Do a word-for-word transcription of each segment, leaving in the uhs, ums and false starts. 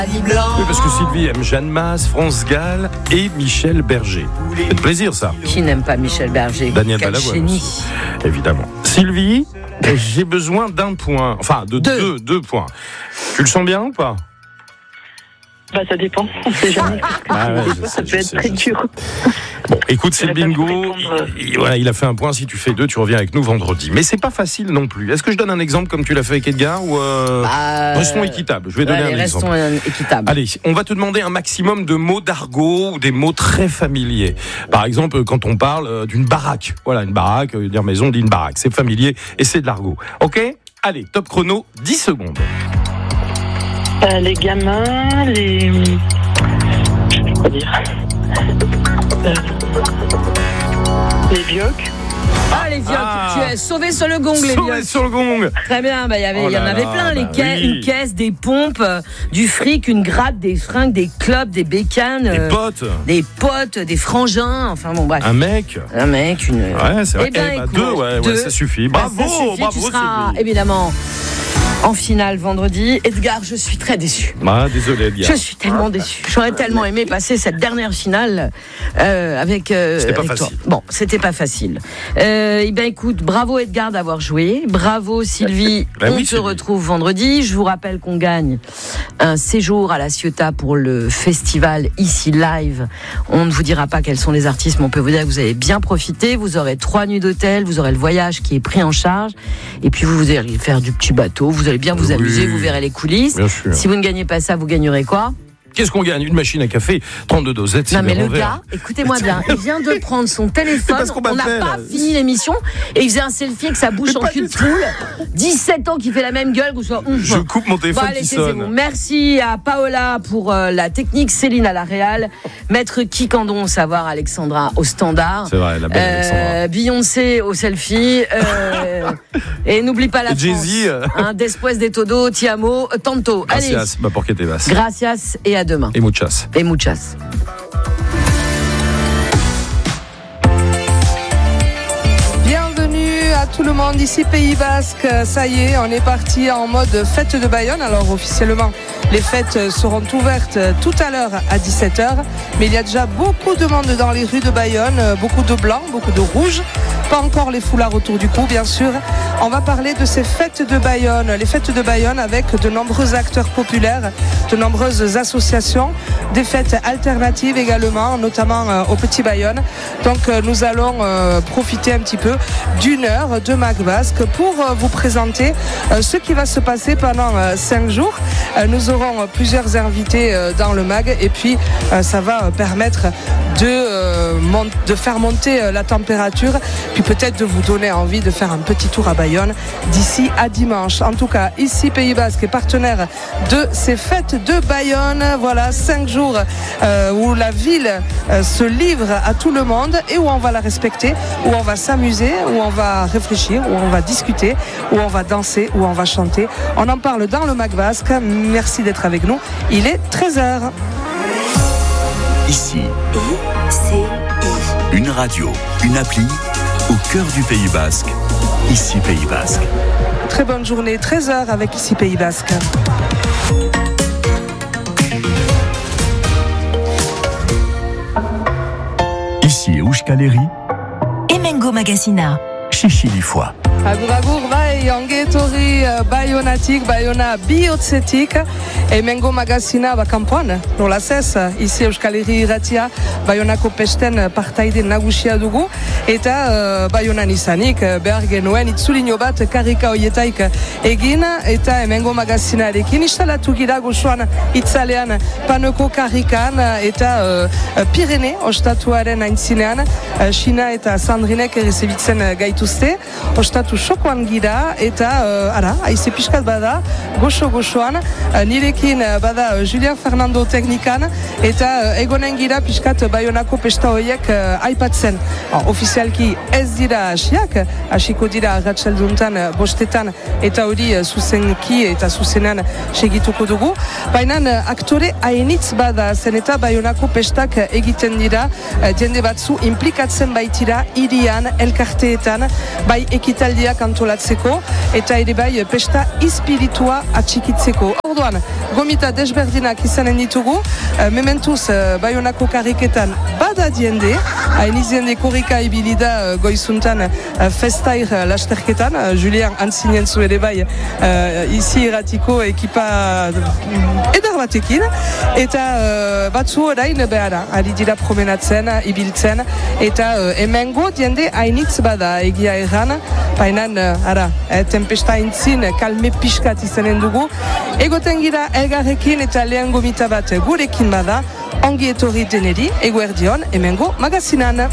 Oui, parce que Sylvie aime Jeanne Masse, France Gall et Michel Berger. C'est de plaisir, ça. Qui n'aime pas Michel Berger? Daniel Quel Balavoine génie. aussi, évidemment. Sylvie, j'ai besoin d'un point. Enfin, de deux. deux, deux points. Tu le sens bien ou pas? Bah, ça dépend, on sait jamais. Ah ouais, je ça sais, peut je être sais, très je dur. Bon, écoute, c'est le Je vais pas bingo. tout répondre. Il, il- voilà, il a fait un point. Si tu fais deux, tu reviens avec nous vendredi. Mais c'est pas facile non plus. Est-ce que je donne un exemple comme tu l'as fait avec Edgar ou euh... Bah, Restons équitables. Je vais donner allez, un exemple. restons équitables. Allez, on va te demander un maximum de mots d'argot ou des mots très familiers. Par exemple, quand on parle euh, d'une baraque. Voilà, une baraque, euh, dire maison, dit une baraque. C'est familier et c'est de l'argot. Ok? Allez, top chrono, dix secondes. Euh, les gamins, les... Quoi dire euh, Les biocs. Ah, les vioques, Ah. tu es sauvé sur le gong, les Sauvé vioques. sur le gong. Très bien, bah, y avait, Oh il y en là avait là, plein, les bah ca- oui. une caisse, des pompes, euh, du fric, une gratte, des fringues, des clubs, des bécanes, Des euh, potes. des potes, des frangins, enfin bon, bref. Un mec. Un mec, une... Ouais, c'est vrai. Eh ben, Eh bah, écoute, deux, ouais, ouais, deux. ça suffit. Bah, Bravo, ça suffit, bravo, tu seras Sylvie. évidemment en finale vendredi. Edgar, je suis très déçu. Ah, désolé, Edgar. Je suis tellement déçu. J'aurais tellement aimé passer cette dernière finale euh, avec. Euh, C'était pas avec toi. facile. Bon, c'était pas facile. Euh, eh bien, écoute, bravo Edgar d'avoir joué. Bravo Sylvie. Ben On oui, se Sylvie. retrouve vendredi. Je vous rappelle qu'on gagne un séjour à la Ciotat pour le festival Ici Live. On ne vous dira pas quels sont les artistes, mais on peut vous dire que vous avez bien profité. Vous aurez trois nuits d'hôtel, vous aurez le voyage qui est pris en charge, et puis vous, vous allez faire du petit bateau. Vous allez bien vous Oui. amuser. Vous verrez les coulisses. Bien sûr. Si vous ne gagnez pas ça, vous gagnerez quoi? Qu'est-ce qu'on gagne? Une machine à café, trente-deux dosettes. Non mais le Silver en verre. gars, écoutez-moi bien, il vient de prendre son téléphone, parce qu'on on n'a m'appelle. pas fini l'émission, et il faisait un selfie avec sa bouche Mais en pas cul de du tout. poule, dix-sept ans qui fait la même gueule, que vous soyez ouf. Je coupe mon téléphone Bon, allez, qui taisez-vous. sonne. Merci à Paola pour euh, la technique, Céline à la réal, Maître Kikandon au savoir, Alexandra au standard, C'est vrai, la belle Alexandra. euh, Beyoncé au selfie, euh, et n'oublie pas la Et Jay-Z, France, euh. hein, Después de todo, ti amo, euh, tanto. Allez, Gracias, ma porque te vas. gracias et à demain. Et muchas. Et muchas. Bienvenue à tout le monde ici Pays Basque. Ça y est, on est parti en mode fête de Bayonne. Alors officiellement, les fêtes seront ouvertes tout à l'heure à dix-sept heures. Mais il y a déjà beaucoup de monde dans les rues de Bayonne, beaucoup de blancs, beaucoup de rouges. Pas encore les foulards autour du cou, bien sûr. On va parler de ces fêtes de Bayonne. Les fêtes de Bayonne avec de nombreux acteurs populaires, de nombreuses associations, des fêtes alternatives également, notamment euh, au Petit Bayonne. Donc euh, nous allons euh, profiter un petit peu d'une heure de Mag Basque pour euh, vous présenter euh, ce qui va se passer pendant euh, cinq jours. Euh, nous aurons euh, plusieurs invités euh, dans le Mag et puis euh, ça va euh, permettre de, euh, mont- de faire monter euh, la température, puis peut-être de vous donner envie de faire un petit tour à Bayonne d'ici à dimanche. En tout cas, ici Pays Basque est partenaire de ces fêtes de Bayonne. Voilà, cinq jours euh, où la ville euh, se livre à tout le monde et où on va la respecter, où on va s'amuser, où on va réfléchir, où on va discuter, où on va danser, où on va chanter. On en parle dans le Mag Basque. Merci d'être avec nous. Il est treize heures. Ici, une radio, une appli au cœur du Pays Basque. Ici Pays Basque. Très bonne journée, treize heures avec ici Pays Basque. Ici Euskaleri, Hemengo Magazina. Chichi Lifoa. Agur agur bai ongi etorri uh, Baionatik, Baiona bihotzetik, hemengo magazina bakanpoan, nola zez, izi Euskal Herri irratia Baionako pesten partaide nagusia dugu, eta uh, Baionan izanik uh, behar genuen itzulino bat karrika hoietaik egin, eta hemengo magazinarekin instalatu gira gozoan itzalean panoko karrikan, eta uh, Pirene ostatuaren aintzinean, uh, Xina eta Sandrinek errezebitzen gaituzte, ostatu sokoan gira eta uh, ara, aize pixkat bada goxo-goxoan, uh, nirekin uh, bada uh, Julian Fernando teknikan eta uh, egonen gira pixkat Baionako pesta horiek uh, aipatzen. Uh, ofizialki ez dira hasiak, hasiko dira arratsalduntan uh, bostetan eta hori uh, zuzenki eta zuzenean segituko dugu. Baina uh, aktore hainitz bada zen eta Baionako pestak uh, egiten dira, uh, jende batzu implikatzen baitira hirian, elkarteetan, bai ekitaldi ekitaldiak antolatzeko eta ere bai pesta espiritua atxikitzeko. Orduan, gomita desberdinak izanen ditugu, mementuz Baionako karriketan bada diende, hain izende korrika ibilida goizuntan festair lasterketan, Julian antzinen zu ere bai izi erratiko ekipa edar batekin, eta batzu orain behara, ari dira promenatzen, ibiltzen, eta hemengo diende hainitz bada egia erran, painan, ara, tempesta intzin, kalme pixkat izanen dugu, egoten gira elgarrekin eta lehen gomita bat gurekin bada, ongi etorri deneri, eguerdion, hemengo magazinan.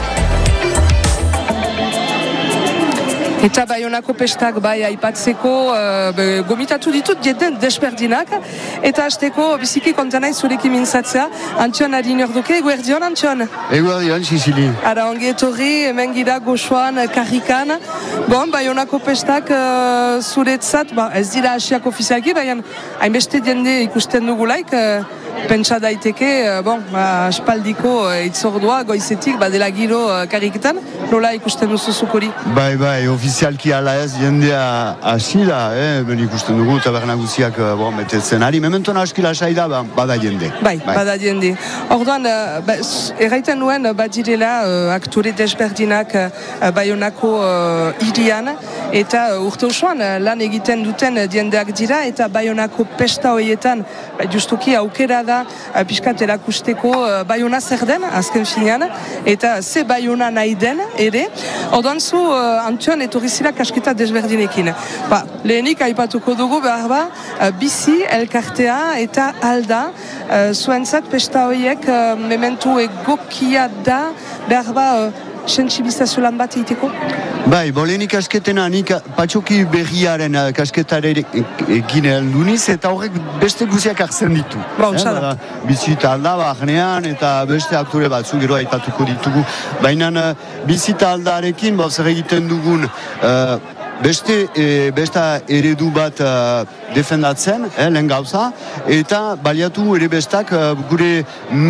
Eta Baionako pestak bai aipatzeko uh, gomitatu ditut jeden desberdinak, eta hasteko biziki kontanai zurekin mintzatzea, Antxon adin orduke, eguerdion Antxon? Eguerdion, Sisili. Ara, ongi etorri, hemen gira goxoan, karrikan. Bon, Baionako pestak uh, zuretzat, ba, ez dira asiak ofizialki, baina hainbeste jende ikusten dugulaik, uh, pentsa daiteke, uh, bon, ba, aspaldiko uh, itzordua, goizetik, badela giro uh, karriketan, nola ikusten duzu zukuri? Bai, bai, ofizialki ala ez jendea asila, eh? Ben ikusten dugu, taberna guziak bon, betetzen ari, mementon askila saida, ba, bada jende. Bai, bai, bada jende. Orduan, uh, ba, erraiten nuen, badirela uh, aktore desberdinak uh, Baionako uh, irian, eta uh, urte osoan uh, lan egiten duten uh, diendeak dira, eta Baionako pesta horietan, ba, justuki aukera da uh, pixkat erakusteko uh, Baiona zer den, azken finean, eta ze Baiona nahi den, ere. Orduan zu, uh, Antxon, etorri zira kasketa desberdinekin. Ba, lehenik aipatuko dugu, behar ba, uh, bizi, elkartea eta alda, uh, zuentzat pesta horiek uh, mementu egokia da, behar ba, uh, sensibilizazio lan bat egiteko? Bai, bolenik kasketena nik patxoki berriaren kasketare egin duniz, eta horrek beste guziak hartzen ditu. Ba, ontsa da. Eh, bizita alda barnean, eta beste aktore batzu gero aipatuko ditugu. Baina bizita aldarekin, ba, zer egiten dugun, uh, beste, e, beste eredu bat uh, defendatzen, eh, lehen gauza, eta baliatu ere bestak uh, gure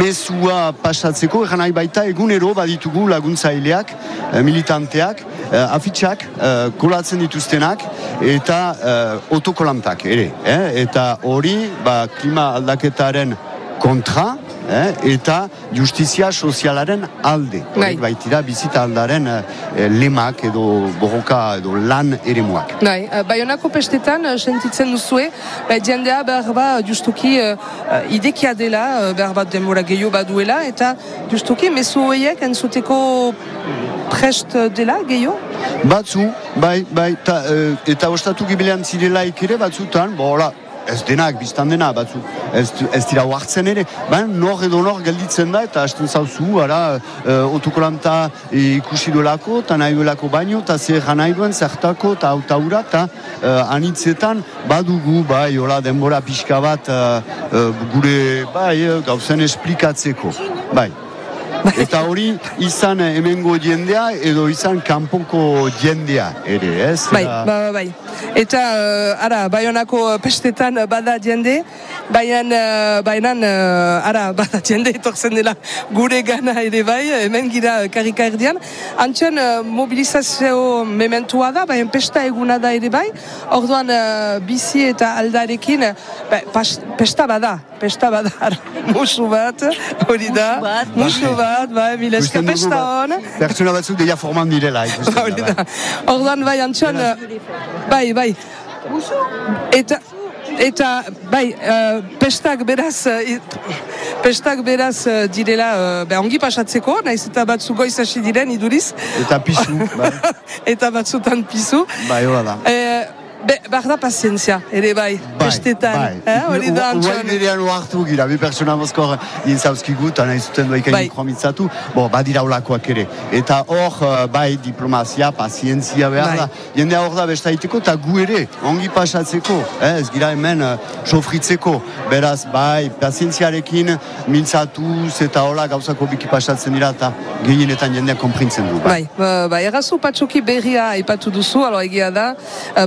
mezua pasatzeko, egan nahi baita egunero baditugu laguntzaileak, uh, militanteak, uh, afitxak, uh, kolatzen dituztenak, eta uh, otokolantak ere. Eh, eta hori, ba, klima aldaketaren kontra, eh, eta justizia sozialaren alde. Horrek baitira bizita aldaren eh, lemak edo borroka edo lan eremuak. Bai, Baionako pestetan sentitzen duzue, ba, jendea behar ba justuki uh, idekia dela, behar bat denbora gehiago baduela, eta justuki mezu horiek entzuteko prest dela gehiago? Batzu, bai, bai, ta, uh, eta ostatu gibilean zirelaik ere batzutan, bola, ez denak, biztan dena, batzu, ez, ez dira huartzen ere, baina nor edo nor gelditzen da, eta hasten zauzu, ara, e, otokolanta ikusi duelako, eta nahi duelako baino, eta zer nahi duen, zertako, eta autaura, eta e, anitzetan, badugu, bai, hola, denbora pixka bat, e, e, gure, bai, gauzen esplikatzeko, bai. Eta hori izan hemengo jendea edo izan kanpoko jendea ere, ez? Bai, bai, bai. Eta, uh, ara, Baionako pestetan bada jende, baina, baina, uh, ara, bada jende etortzen dela gure gana ere bai, hemen gira karrika erdian. Antxen, uh, mobilizazio mementua da, baina pesta eguna da ere bai, orduan uh, bizi eta aldarekin, ba, pas, pesta bada, pesta bada, ara, musu bat, hori da, musu bat, bai, mileska pesta hon. Pertsona batzuk deia forman direla, ikusten da, bai. Orduan, bai, Antxen, bai, bai, eta, eta, bai, uh, pestak beraz, uh, pestak beraz uh, direla, uh, be, ongi pasatzeko, naiz eta batzu goiz hasi diren, iduriz. Eta pisu, bai. Eta batzutan pisu. Bai, hola da. E, Be, behar da pazientzia, ere bai, pestetan. Bai, hori da, Antxon. Uain erean oartu gira, bi persona mozkor inzauzkigu, eta nahi zuten doa ikain mikromitzatu, bo, badira olakoak ere. Eta hor, bai, diplomazia, pazientzia behar da. Jendea hor da bestaiteko, eta gu ere, ongi pasatzeko. Eh, ez gira hemen uh, sofritzeko. Beraz, bai, pazientziarekin mintzatuz eta hola gauzako biki pasatzen dira, eta gehienetan jendea konprintzen du. Bai, bai, bai errazu patxoki berria aipatu duzu, alo egia da, Baionatik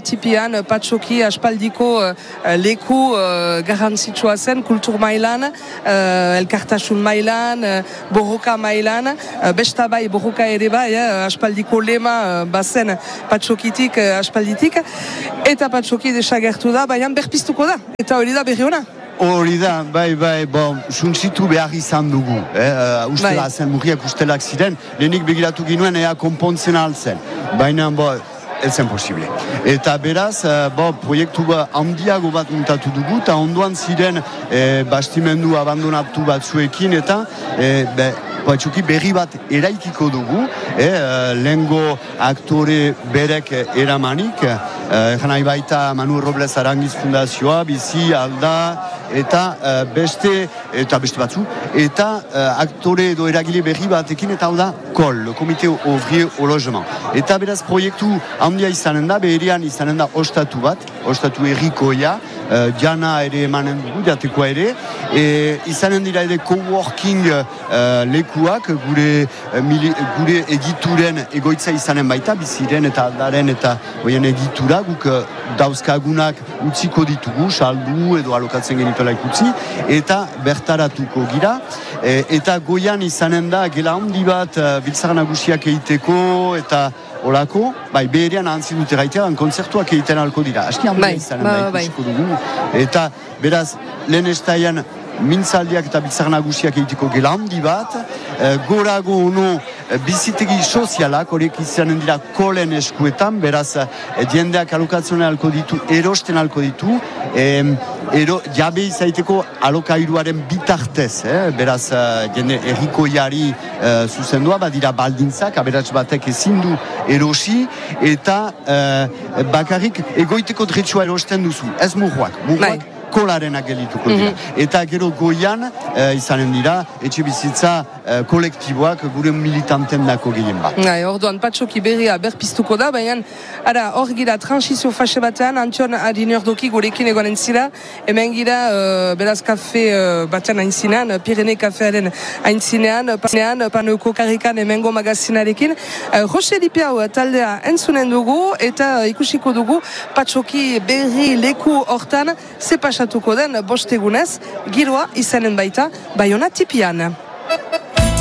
tipian, patxoki aspaldiko uh, leku uh, garrantzitsua zen, kultur mailan, uh, elkartasun mailan, uh, borroka mailan, uh, bestabai borroka ere bai, uh, aspaldiko lema uh, bazen patxokitik, uh, aspalditik, eta patxoki desagertu da, baina berpiztuko da, eta hori da berri ona. Hori da, bai, bai, bon, suntzitu behar izan dugu. Eh? Uh, ustela bai. Zen, murriak ustelak ziren, lehenik begiratu ginuen ea konpontzen altzen. Baina, bo, ez zen posible. Eta beraz, uh, bo, proiektu ba, handiago bat muntatu dugu, eta ondoan ziren eh, bastimendu abandonatu batzuekin, eta eh, be, patxuki berri bat eraikiko dugu, eh, lehengo aktore berek eramanik, eh, nahi baita Manu Robles Arangiz Fundazioa, bizi, alda, eta uh, beste, eta beste batzu, eta uh, aktore edo eragile berri batekin, eta hau da, kol, komite ouvrier au logement. Eta beraz proiektu handia izanen da, beherian izanen da ostatu bat, ostatu errikoia, uh, jana ere emanen dugu, jatekoa ere, e, izanen dira ere coworking uh, lekuak, gure, uh, mili, gure egituren egoitza izanen baita, biziren eta aldaren eta oien egitura, guk uh, dauzkagunak utziko ditugu, saldu edo alokatzen genituela ikutzi, eta bertaratuko gira, e, eta goian izanen da gela handi bat uh, biltzar nagusiak egiteko, eta olako, bai, beherian ahantzi dute gaitean, kontzertuak egiten alko dira. Aski handia bai, izanen da bai, ikusiko dugu. Eta, beraz, lehen estaian mintzaldiak eta biltzar nagusiak egiteko gela handi bat, e, gorago ono e, bizitegi sozialak, horiek izanen dira kolen eskuetan, beraz, e, jendeak alokatzen alko ditu, erosten alko ditu, e, ero, jabe izaiteko alokairuaren bitartez, eh? Beraz, uh, jende errikoiari uh, zuzendua, badira baldintzak, aberats batek ezin du erosi, eta uh, bakarrik egoiteko dretsua erosten duzu, ez murruak, murruak kolarenak gelituko dira. Mm-hmm. Eta gero goian, uh, izanen dira, etxe bizitza uh, kolektiboak gure militanten dako gehien bat. Gai, orduan, patxoki berria berpiztuko da, baina, ara, hor gira, transizio fase batean, Antion Adinerdoki gurekin egonen zira, hemen gira, uh, beraz kafe uh, batean aintzinean, Pirene kafearen aintzinean, panean, paneuko karrikan emengo magazinarekin. Uh, Jose Lipiau taldea entzunen dugu, eta uh, ikusiko dugu, patxoki berri leku hortan, ze pasatuko den bostegunez, giroa izanen baita, Baiona tipian.